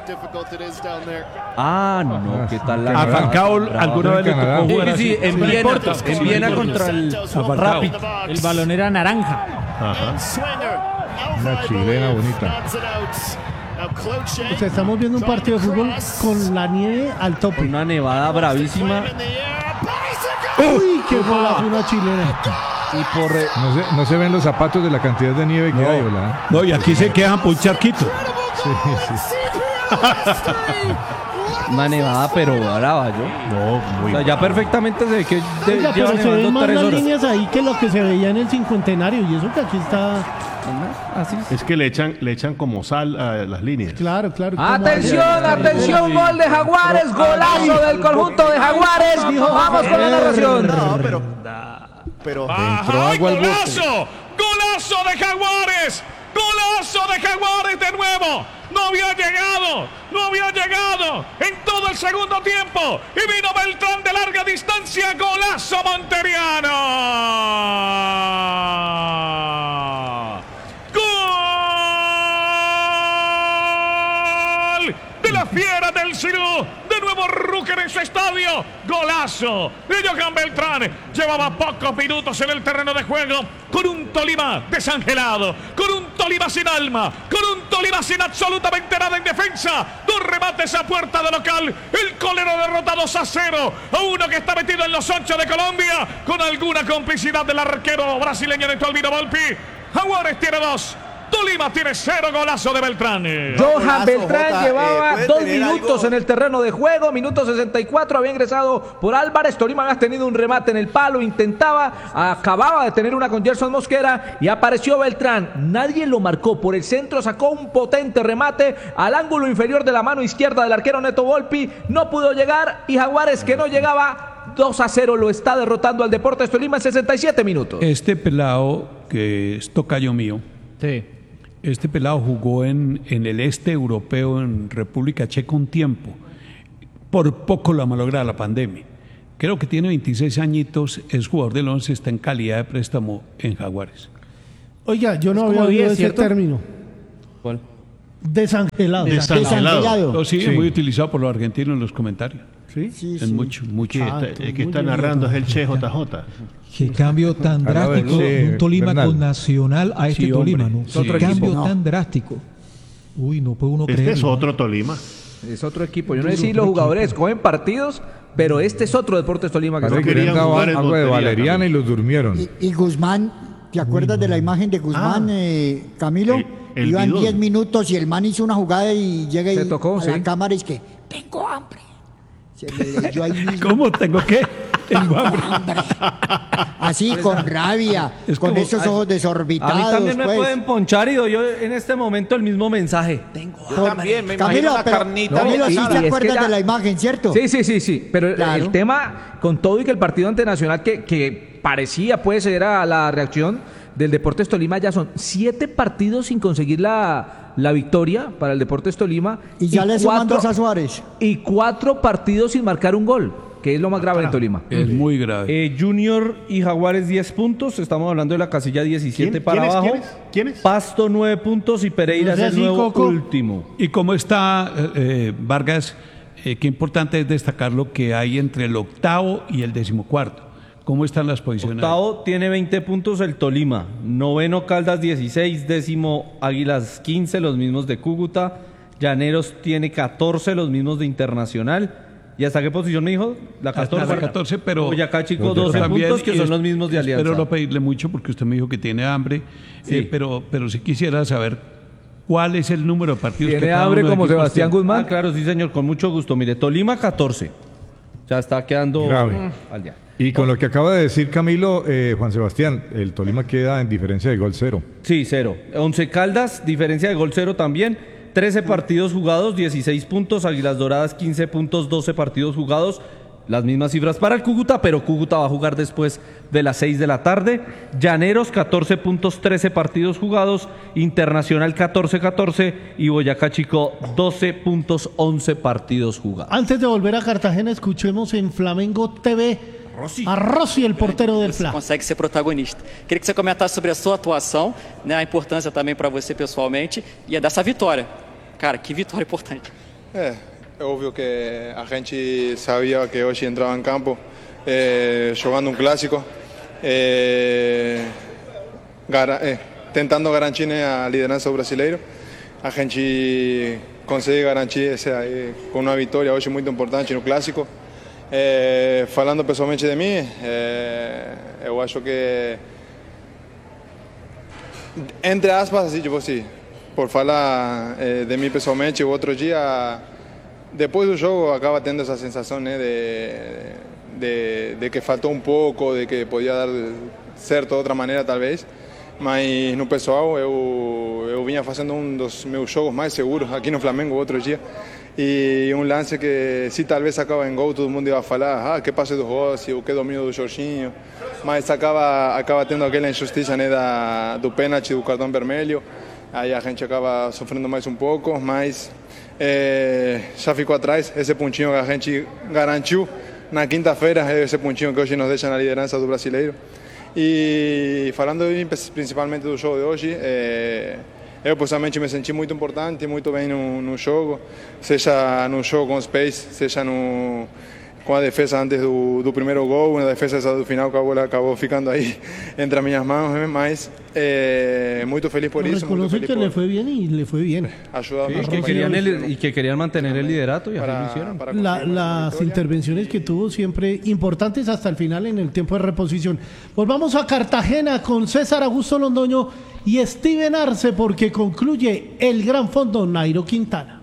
Ah, no, ¿qué tal la A Falcao Bravo. alguna vez le Canadá. tocó Sí, jugar sí, así. en Viena, en Viena contra el Falcao. Rapid. El balón era naranja. Una chilena bonita. O sea, estamos viendo un partido de fútbol con la nieve al tope. Una nevada bravísima. Uy, qué golazo una chilena. Y por re... no, se, no se ven los zapatos de la cantidad de nieve que no, hay, ¿verdad? No, y aquí se quedan por un charquito. Sí, sí. Una nevada pero brava, yo. No, muy o sea, ya perfectamente se ve que de, Oiga, pero llevan se ven nevando más tres las horas. líneas ahí que lo que se veía en el cincuentenario. Y eso que aquí está... Así es que le echan, le echan como sal a las líneas. Claro, claro. Atención, atención, gol de Jaguares, golazo del conjunto de Jaguares. Vamos con la narración. No, pero... pero entró agua al golazo, golazo de Jaguares, golazo de Jaguares de nuevo. No había llegado, no había llegado en todo el segundo tiempo. Y vino Beltrán de larga distancia, golazo monteriano. De la fiera del Cirú, de nuevo Rucker en su estadio, golazo de Johan Beltrán. Llevaba pocos minutos en el terreno de juego, con un Tolima desangelado, con un Tolima sin alma, con un Tolima sin absolutamente nada en defensa. Dos remates a puerta de local, el colero derrota dos a cero a uno que está metido en los ocho de Colombia, con alguna complicidad del arquero brasileño de Albino Volpi. Jaguares tiene dos, Tolima tiene cero, golazo de Beltrán. Johan Beltrán Jota, llevaba eh, dos tener minutos algo... en el terreno de juego, minuto sesenta y cuatro, había ingresado por Álvarez. Tolima había tenido un remate en el palo, intentaba, acababa de tener una con Gerson Mosquera y apareció Beltrán. Nadie lo marcó, por el centro sacó un potente remate al ángulo inferior de la mano izquierda del arquero Neto Volpi. No pudo llegar y Jaguares, que no llegaba, dos a cero lo está derrotando al Deportes Tolima en sesenta y siete minutos. Este pelado, que es tocayo mío, sí. Este pelado jugó en, en el este europeo, en República Checa, un tiempo. Por poco lo malogra la pandemia. Creo que tiene veintiséis añitos, es jugador del once, está en calidad de préstamo en Jaguares. Oiga, yo no Es había como oído diez, ese ¿cierto? término. ¿Cuál? Desangelado. Desangelado. No, sí, Sí. es muy utilizado por los argentinos en los comentarios. ¿Sí? Sí, Es sí. mucho, mucho. Que está- el que está narrando es el Che J J. Qué cambio tan A la vez, drástico sí, de un Tolima Bernal. con Nacional a este Sí, hombre. Tolima, ¿no? Sí. Qué Otro cambio equipo. tan drástico. Uy, no puede uno Este creerlo. es otro Tolima. Es otro equipo. Yo no sé si los jugadores cogen partidos, pero este es otro Deportes Tolima que Parece está- que querían le han dado jugar en agua de Montería, valeriana y los durmieron. Y, y Guzmán, ¿te acuerdas de la imagen de Guzmán, Ah. eh, Camilo? El- el Iban bidón. diez minutos y el man hizo una jugada y llega y Se tocó, a sí. la cámara y es que tengo hambre. Se le leyó ahí mismo. ¿Cómo tengo qué? Tengo hambre. Hambre. Así, con rabia, Es con como- esos ojos A desorbitados. mí también me pues. pueden ponchar y doy yo en este momento el mismo mensaje. Tengo Yo también, me imagino Camilo, una pero, carnita. Camilo, sí y- te y es que acuerdas ya- de la imagen, ¿cierto? Sí, sí, sí, sí. Pero Claro. el tema, con todo y que el partido ante Nacional, que, que parecía puede ser a la reacción del Deportes Tolima, ya son siete partidos sin conseguir la, la victoria para el Deportes Tolima. Y ya le suman dos a Suárez. Y cuatro partidos sin marcar un gol, que es lo más grave en Tolima. Es muy grave. Eh, Junior y Jaguares diez puntos, estamos hablando de la casilla diecisiete ¿Quién- para quiénes, abajo. quiénes? ¿Quiénes? Pasto nueve puntos y Pereira No es sea el así, nuevo Coco. último. ¿Y cómo está, eh, eh, Vargas? Eh, qué importante es destacar lo que hay entre el octavo y el decimocuarto. ¿Cómo están las posiciones? Octavo tiene veinte puntos el Tolima, noveno Caldas dieciséis, décimo Águilas quince, los mismos de Cúcuta, Llaneros tiene catorce, los mismos de Internacional. ¿Y hasta qué posición me dijo? La catorce. Hasta la catorce, pero Boyacá Chico pero doce también, puntos, que y son es- los mismos de Alianza. Espero no pedirle mucho porque usted me dijo que tiene hambre, Sí. eh, pero, pero sí quisiera saber cuál es el número de partidos que Tiene cada hambre uno de como equipos Sebastián tiene. Guzmán. Ah, claro, sí, señor, con mucho gusto. Mire, Tolima catorce. Ya está quedando Grave. al día. Y con lo que acaba de decir Camilo, eh, Juan Sebastián, el Tolima queda en diferencia de gol cero. Sí, cero. Once Caldas, diferencia de gol cero también. trece partidos jugados, dieciséis puntos. Águilas Doradas, quince puntos, doce partidos jugados. Las mismas cifras para el Cúcuta, pero Cúcuta va a jugar después de las seis de la tarde. Llaneros, catorce puntos, trece partidos jugados. Internacional, catorce catorce. Y Boyacá Chico, doce puntos, once partidos jugados. Antes de volver a Cartagena, escuchemos en Flamengo T V Rossi. a Rossi, el portero del Fla. Consegue ser protagonista. Queria que você comentasse sobre a sua atuação, né, a importância também para você pessoalmente e a dessa vitória. Cara, que vitória importante. É, é óbvio que a gente sabia que hoje entrava em campo eh, jogando um clássico, eh, gara- eh, tentando garantir a liderança do brasileiro. a gente consegue garantir essa, com uma vitória hoje muito importante no Clássico. É, falando pessoalmente de mim, é, eu acho que, entre aspas, assim, tipo assim, por falar é, de mim pessoalmente, o outro dia, depois do jogo, acaba tendo essa sensação, né, de, de, de que faltou um pouco, de que podia dar certo de outra maneira, talvez. Mas no pessoal, eu, eu vinha fazendo um dos meus jogos mais seguros aqui no Flamengo outro dia. E um lance que, se talvez acaba em gol, todo mundo ia falar: ah, que passe do Rossi, o que domínio do Jorginho. Mas acaba, acaba tendo aquela injustiça, né, da, do pênalti, do cartão vermelho. Aí a gente acaba sofrendo mais um pouco, mas é, já ficou atrás esse pontinho que a gente garantiu na quinta-feira, esse pontinho que hoje nos deixa na liderança do brasileiro. E falando principalmente do jogo de hoje, é, eu pessoalmente me senti muito importante, muito bem no, no jogo, seja no jogo com os pés, seja no, com a defesa antes do, do primeiro gol, na defesa essa do final que a bola acabou ficando aí entre as minhas mãos, mas é, muito feliz por isso. Reconoce que por... le fue bien y le fue bien. Ayudado sí, que querían el, y que querían mantener el liderato y así lo hicieron. Para la, las intervenciones que tuvo siempre importantes hasta el final en el tiempo de reposición. Volvamos a Cartagena con César Augusto Londoño y Steven Arce porque concluye el Gran Fondo Nairo Quintana.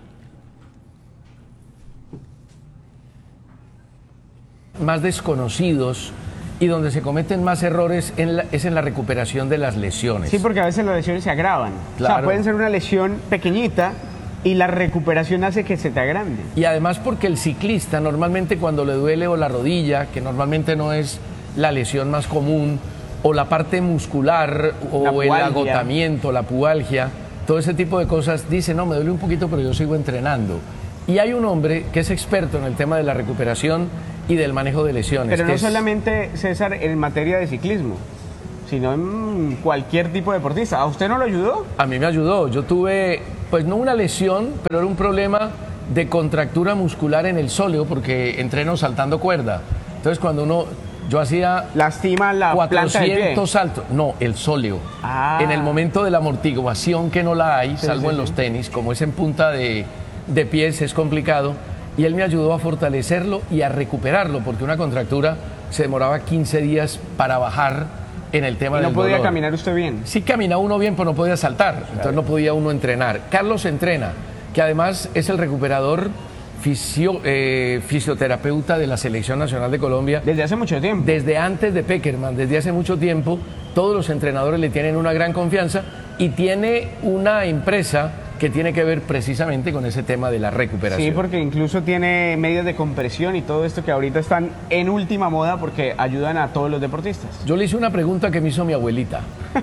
Más desconocidos y donde se cometen más errores en la, es en la recuperación de las lesiones. Sí, porque a veces las lesiones se agravan. Claro. O sea, pueden ser una lesión pequeñita y la recuperación hace que se te agrande. Y además porque el ciclista normalmente cuando le duele o la rodilla, que normalmente no es la lesión más común, o la parte muscular, o el agotamiento, la pubalgia, todo ese tipo de cosas, dice, no, me duele un poquito, pero yo sigo entrenando. Y hay un hombre que es experto en el tema de la recuperación y del manejo de lesiones. Pero no es... solamente, César, en materia de ciclismo, sino en cualquier tipo de deportista. ¿A usted no lo ayudó? A mí me ayudó. Yo tuve, pues no una lesión, pero era un problema de contractura muscular en el sóleo, porque entreno saltando cuerda. Entonces cuando uno, yo hacía lastima la cuatrocientos saltos, no, el sóleo. Ah. En el momento de la amortiguación, que no la hay, sí, salvo sí, en sí. los tenis, como es en punta de, de pies, es complicado. Y él me ayudó a fortalecerlo y a recuperarlo, porque una contractura se demoraba quince días para bajar en el tema del dolor. ¿Y no podía caminar usted bien? Sí caminaba uno bien, pero no podía saltar, claro. Entonces no podía uno entrenar. Carlos Entrena, que además es el recuperador fisio, eh, fisioterapeuta de la Selección Nacional de Colombia. Desde hace mucho tiempo. Desde antes de Peckerman, desde hace mucho tiempo. Todos los entrenadores le tienen una gran confianza y tiene una empresa que tiene que ver precisamente con ese tema de la recuperación. Sí, porque incluso tiene medios de compresión y todo esto que ahorita están en última moda porque ayudan a todos los deportistas. Yo le hice una pregunta que me hizo mi abuelita.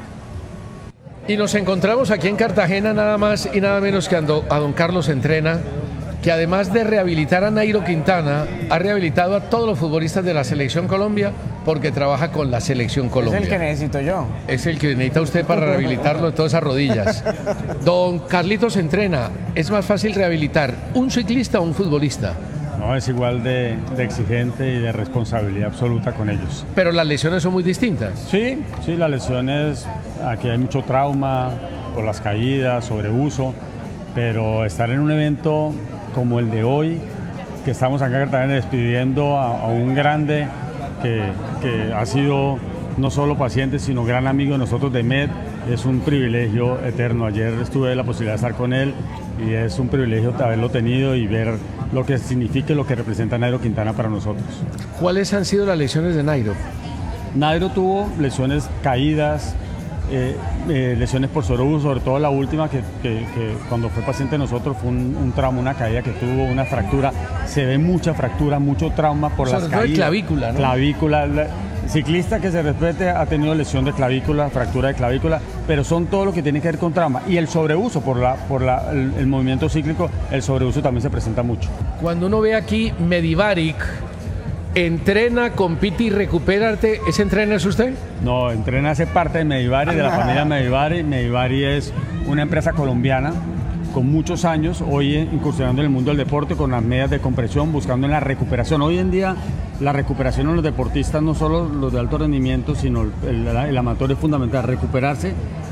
Y nos encontramos aquí en Cartagena nada más y nada menos que a don Carlos Entrena, que además de rehabilitar a Nairo Quintana, ha rehabilitado a todos los futbolistas de la Selección Colombia porque trabaja con la Selección Colombia. Es el que necesito yo. Es el que necesita usted para rehabilitarlo de todas esas rodillas. Don Carlitos Entrena, ¿es más fácil rehabilitar un ciclista o un futbolista? No, es igual de, de exigente y de responsabilidad absoluta con ellos. Pero las lesiones son muy distintas. Sí, sí, las lesiones, aquí hay mucho trauma por las caídas, sobreuso, pero estar en un evento como el de hoy, que estamos acá en Cartagena despidiendo a, a un grande que, que ha sido no solo paciente, sino gran amigo de nosotros de Med, es un privilegio eterno. Ayer tuve la posibilidad de estar con él y es un privilegio haberlo tenido y ver lo que significa y lo que representa Nairo Quintana para nosotros. ¿Cuáles han sido las lesiones de Nairo? Nairo tuvo lesiones caídas, Eh, eh, lesiones por sobreuso, sobre todo la última que, que, que cuando fue paciente de nosotros fue un, un trauma, una caída que tuvo, una fractura. Se ve mucha fractura, mucho trauma por sobre las caídas. Clavícula, ¿no? Clavícula. La, ciclista que se respete ha tenido lesión de clavícula, fractura de clavícula, pero son todo lo que tiene que ver con trauma. Y el sobreuso por, la, por la, el, el movimiento cíclico, el sobreuso también se presenta mucho. Cuando uno ve aquí Medivaric, entrena, compite y recupérate, ¿ese entrena es usted? No, Entrena hace parte de Medivari, de la familia Medivari. Medivari es una empresa colombiana con muchos años, hoy incursionando en el mundo del deporte con las medidas de compresión, buscando en la recuperación. Hoy en día la recuperación en los deportistas, no solo los de alto rendimiento, sino el, el, el amateur es fundamental, recuperarse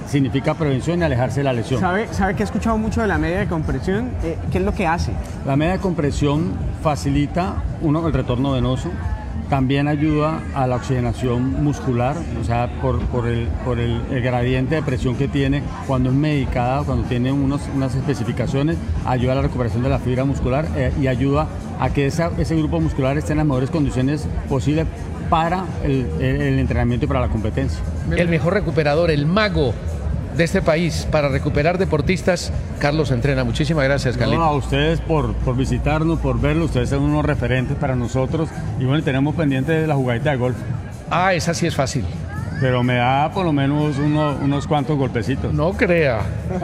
significa prevención y alejarse de la lesión. ¿Sabe, sabe que he escuchado mucho de la media de compresión? Eh, ¿Qué es lo que hace? La media de compresión facilita, uno, el retorno venoso, también ayuda a la oxigenación muscular, o sea, por, por, el, por el, el gradiente de presión que tiene, cuando es medicada, cuando tiene unos, unas especificaciones, ayuda a la recuperación de la fibra muscular eh, y ayuda a que esa, ese grupo muscular esté en las mejores condiciones posibles para el, el, el entrenamiento y para la competencia. El mejor recuperador, el mago de este país para recuperar deportistas, Carlos Entrena. Muchísimas gracias, Carlitos. No, a ustedes por, por visitarnos, por verlo, ustedes son unos referentes para nosotros y bueno, tenemos pendiente la jugadita de golf. Ah, esa sí es fácil. Pero me da por lo menos uno, unos cuantos golpecitos. No crea.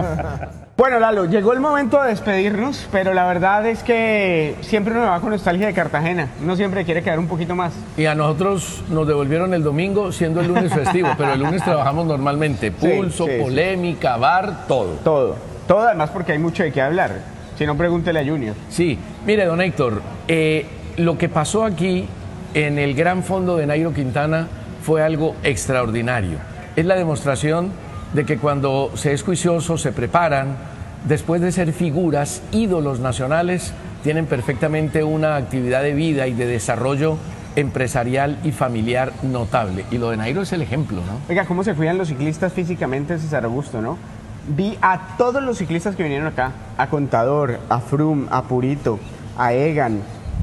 Bueno, Lalo, llegó el momento de despedirnos, pero la verdad es que siempre uno va con nostalgia de Cartagena. Uno siempre quiere quedar un poquito más. Y a nosotros nos devolvieron el domingo siendo el lunes festivo, pero el lunes trabajamos normalmente. Pulso, sí, sí, polémica, V A R, todo. Todo. Todo además porque hay mucho de qué hablar. Si no, pregúntele a Junior. Sí, mire, don Héctor, eh, lo que pasó aquí en el Gran Fondo de Nairo Quintana fue algo extraordinario. Es la demostración de que cuando se es juicioso, se preparan, después de ser figuras, ídolos nacionales, tienen perfectamente una actividad de vida y de desarrollo empresarial y familiar notable. Y lo de Nairo es el ejemplo, ¿no? Oiga, ¿cómo se cuidan los ciclistas físicamente, César Augusto, no? Vi a todos los ciclistas que vinieron acá, a Contador, a Froome, a Purito, a Egan,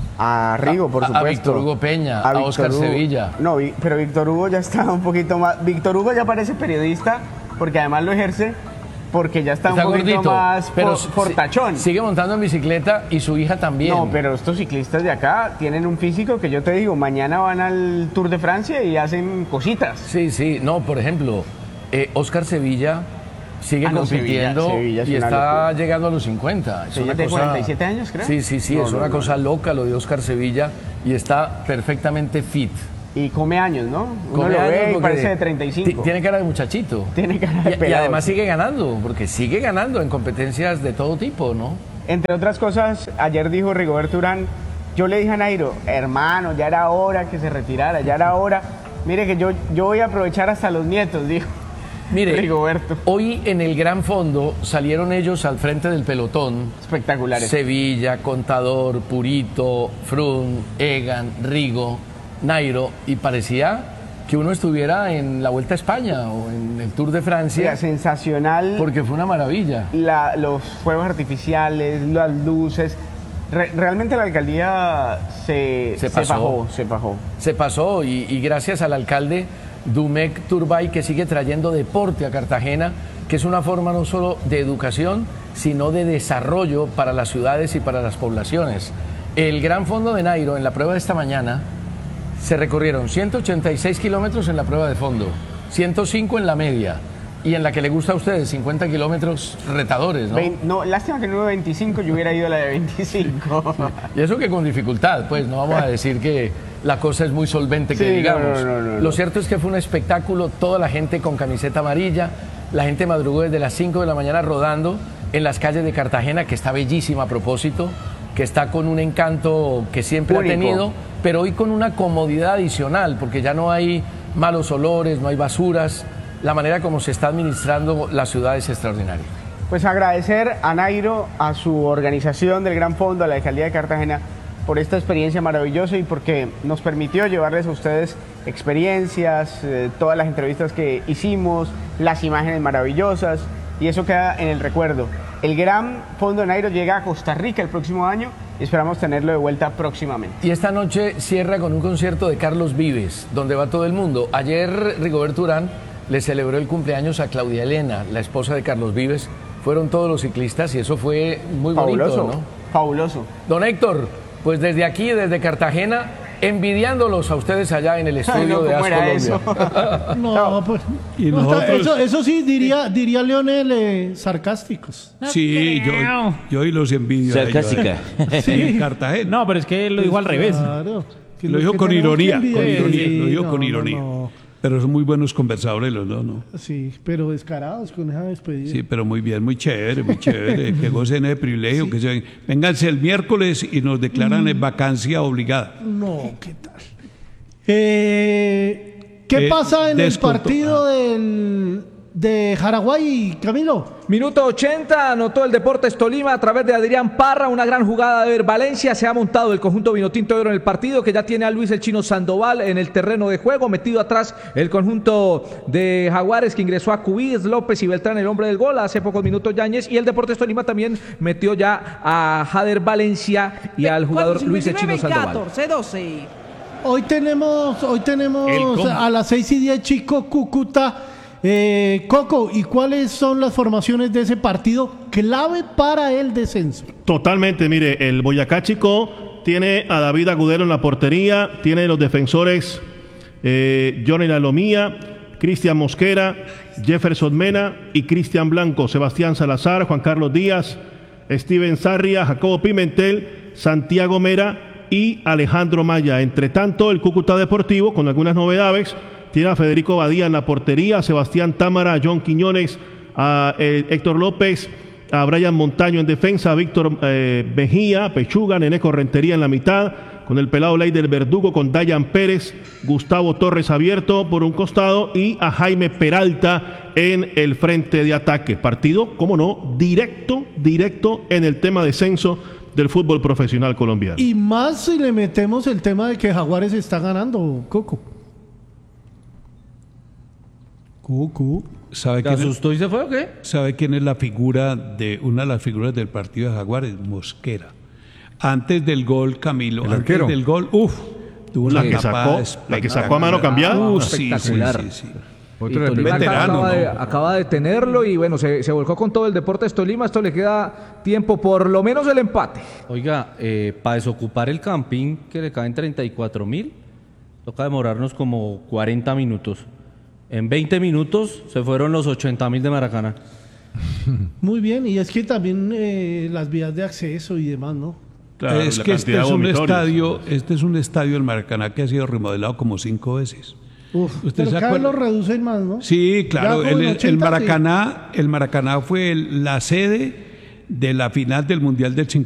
a Rigo, por a, supuesto. A Víctor Hugo Peña, a, a Oscar Hugo. Sevilla. No, pero Víctor Hugo ya está un poquito más... Víctor Hugo ya parece periodista, porque además lo ejerce, porque ya está, está un poquito gordito, más pero fortachón. Sigue montando en bicicleta y su hija también. No, pero estos ciclistas de acá tienen un físico que yo te digo, mañana van al Tour de Francia y hacen cositas. Sí, sí, no, por ejemplo, eh, Oscar Sevilla sigue ah, no, compitiendo Sevilla, Sevilla y está locura. Llegando a los cincuenta. Es una cosa... cuarenta y siete años, creo. Sí, sí, sí, no, es no, una no, cosa no. loca lo de Oscar Sevilla y está perfectamente fit. Y come años, ¿no? Uno come lo ve y parece de treinta y cinco. Tiene cara de muchachito. Tiene cara de y, pelado. Y además sigue ganando, porque sigue ganando en competencias de todo tipo, ¿no? Entre otras cosas, ayer dijo Rigoberto Urán, yo le dije a Nairo, hermano, ya era hora que se retirara, ya era hora. Mire que yo, yo voy a aprovechar hasta los nietos, dijo. Mire, Rigoberto. Hoy en el Gran Fondo salieron ellos al frente del pelotón. Espectaculares. Sevilla, Contador, Purito, Froome, Egan, Rigo, Nairo, y parecía que uno estuviera en la Vuelta a España o en el Tour de Francia. Era sensacional. Porque fue una maravilla. La, los fuegos artificiales, las luces. Re, realmente la alcaldía se, se, pasó, se bajó, se bajó. Se pasó y, y gracias al alcalde Dumec Turbay, que sigue trayendo deporte a Cartagena, que es una forma no solo de educación, sino de desarrollo para las ciudades y para las poblaciones. El Gran Fondo de Nairo, en la prueba de esta mañana, se recorrieron ciento ochenta y seis kilómetros en la prueba de fondo, ciento cinco en la media, y en la que le gusta a ustedes, cincuenta kilómetros retadores, ¿no? Vein, no, lástima que no hubo veinticinco, yo hubiera ido a la de veinticinco. Y eso que con dificultad, pues no vamos a decir que la cosa es muy solvente, que sí, digamos. No, no, no, no, Lo cierto es que fue un espectáculo, toda la gente con camiseta amarilla, la gente madrugó desde las cinco de la mañana rodando en las calles de Cartagena, que está bellísima a propósito, que está con un encanto que siempre Único. ha tenido, pero hoy con una comodidad adicional, porque ya no hay malos olores, no hay basuras. La manera como se está administrando la ciudad es extraordinaria. Pues agradecer a Nairo, a su organización del Gran Fondo, a la Alcaldía de Cartagena, por esta experiencia maravillosa y porque nos permitió llevarles a ustedes experiencias, eh, todas las entrevistas que hicimos, las imágenes maravillosas, y eso queda en el recuerdo. El Gran Fondo de Nairo llega a Costa Rica el próximo año y esperamos tenerlo de vuelta próximamente. Y esta noche cierra con un concierto de Carlos Vives, donde va todo el mundo. Ayer Rigoberto Urán le celebró el cumpleaños a Claudia Elena, la esposa de Carlos Vives. Fueron todos los ciclistas y eso fue muy fabuloso, bonito, ¿no? Fabuloso. Don Héctor, pues desde aquí, desde Cartagena, envidiándolos a ustedes allá en el estudio Ay, no, de As Colombia. Eso? no, pues y nosotros... eso, eso sí diría, diría Leonel eh, sarcásticos. Sí, yo, yo y los envidio. Sarcástica. Sí, en Cartagena. No, pero es que lo dijo al revés. Claro. Lo dijo con ironía, con ironía, lo dijo no, con ironía. No, no. Pero son muy buenos conversadores los dos, ¿no? Sí, pero descarados con esa despedida. Sí, pero muy bien, muy chévere, muy chévere. Que gocen de privilegio, sí. que se vénganse el miércoles y nos declaran en vacancia obligada. No, ¿qué tal? Eh, ¿Qué eh, pasa en descontó. el partido del de Jaraguay, Camilo. Minuto ochenta, anotó el Deportes Tolima a través de Adrián Parra, una gran jugada de Valencia, se ha montado el conjunto vinotinto de oro en el partido, que ya tiene a Luis el Chino Sandoval en el terreno de juego, metido atrás el conjunto de Jaguares, que ingresó a Cubides, López y Beltrán, el hombre del gol, hace pocos minutos Yáñez, y el Deportes Tolima también metió ya a Jader Valencia y al jugador Luis el Chino Sandoval. catorce doce. Hoy tenemos, hoy tenemos a las seis y diez Chico Cúcuta. Eh, Coco, ¿y cuáles son las formaciones de ese partido clave para el descenso? Totalmente, mire, el Boyacá Chico tiene a David Agudelo en la portería, tiene los defensores eh, Johnny Lalomía, Cristian Mosquera, Jefferson Mena y Cristian Blanco, Sebastián Salazar, Juan Carlos Díaz, Steven Sarria, Jacobo Pimentel, Santiago Mera y Alejandro Maya. Entre tanto, el Cúcuta Deportivo, con algunas novedades, tiene a Federico Badía en la portería, a Sebastián Támara, a John Quiñones, a eh, Héctor López, a Brian Montaño en defensa, a Víctor eh, Mejía, Pechuga, Neneco Rentería en la mitad, con el pelado Leider Verdugo, con Dayan Pérez, Gustavo Torres abierto por un costado y a Jaime Peralta en el frente de ataque. Partido, cómo no, directo, directo en el tema descenso del fútbol profesional colombiano. Y más si le metemos el tema de que Jaguares está ganando, Coco. Cucu. ¿Sabe ¿Te quién asustó es, y se fue o qué? ¿Sabe quién es la figura de una de las figuras del partido de Jaguares? Mosquera. Antes del gol, Camilo, ¿El antes arquero? del gol, uff, tuvo La una que tapada sacó, la que sacó a mano cambiada. Uh, sí, sí, espectacular. sí, sí. Y Otro Tolima veterano, acaba, de, ¿no? acaba de tenerlo y bueno, se, se volcó con todo el Deportes Tolima. Esto le queda tiempo, por lo menos el empate. Oiga, eh, para desocupar el campín que le caen treinta y cuatro mil, toca demorarnos como cuarenta minutos. En veinte minutos se fueron los ochenta mil de Maracaná. Muy bien, y es que también eh, las vías de acceso y demás, ¿no? Claro, es la que este cantidad es de un vomitorios. estadio, este es un estadio del Maracaná que ha sido remodelado como cinco veces. Uf, ¿Usted pero se cada vez acuerda? lo reducen más, ¿no? Sí, claro, Ya el, como en el ochenta, Maracaná, el Maracaná fue el- la sede de la final del Mundial del cincuenta.